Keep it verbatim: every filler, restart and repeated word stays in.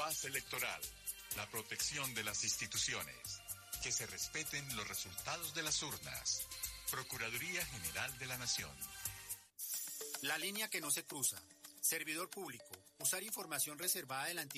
paz electoral, la protección de las instituciones, que se respeten los resultados de las urnas. Procuraduría General de la Nación. La línea que no se cruza. Servidor público. Usar información reservada de la entidad